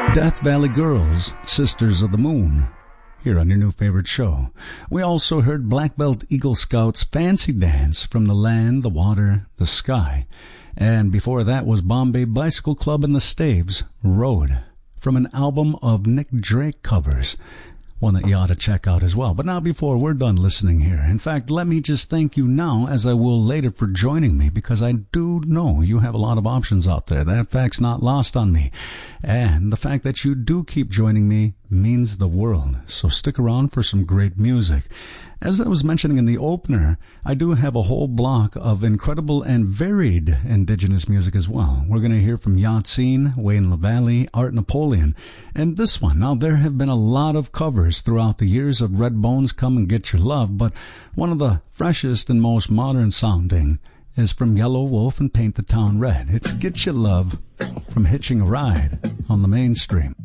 Death Valley Girls, Sisters of the Moon, here on your new favorite show. We also heard Black Belt Eagle Scouts' Fancy Dance from the Land, the Water, the Sky. And before that was Bombay Bicycle Club and the Staves, Road, from an album of Nick Drake covers, one that you ought to check out as well. But now, before we're done listening here, in fact, let me just thank you now, as I will later, for joining me, because I do know you have a lot of options out there. That fact's not lost on me. And the fact that you do keep joining me means the world. So stick around for some great music. As I was mentioning in the opener, I do have a whole block of incredible and varied indigenous music as well. We're going to hear from Yatsine, Wayne LaValle, Art Napoleon, and this one. Now, there have been a lot of covers throughout the years of Red Bones, Come and Get Your Love, but one of the freshest and most modern sounding is from Yellow Wolf and Paint the Town Red. It's Get Your Love from Hitching a Ride on the Mainstream.